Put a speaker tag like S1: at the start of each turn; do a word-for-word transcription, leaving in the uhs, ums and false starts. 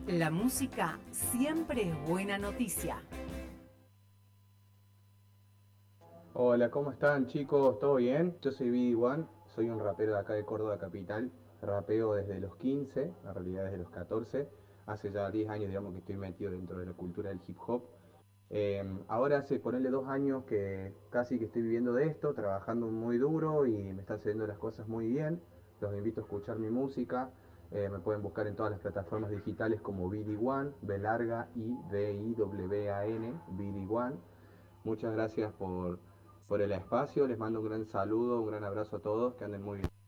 S1: La música siempre es buena noticia.
S2: Hola, ¿cómo están chicos? ¿Todo bien? Yo soy B D One, soy un rapero de acá de Córdoba Capital. Rapeo desde los quince, en realidad desde los catorce. Hace ya diez años, digamos, que estoy metido dentro de la cultura del hip hop. Eh, ahora hace ponerle dos años que casi que estoy viviendo de esto, trabajando muy duro y me están saliendo las cosas muy bien. Los invito a escuchar mi música. Eh, me pueden buscar en todas las plataformas digitales como B D One, B larga I D I W A N, B D One. Muchas gracias por, por el espacio, les mando un gran saludo, un gran abrazo a todos, que anden muy bien.